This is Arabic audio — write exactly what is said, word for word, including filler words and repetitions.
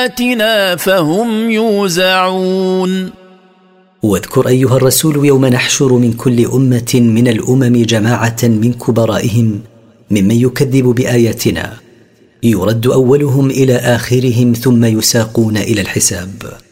آياتنا فهم يوزعون. واذكر أيها الرسول يوم نحشر من كل أمة من الأمم جماعة من كبرائهم ممن يكذب بآياتنا، يرد أولهم إلى آخرهم ثم يساقون إلى الحساب.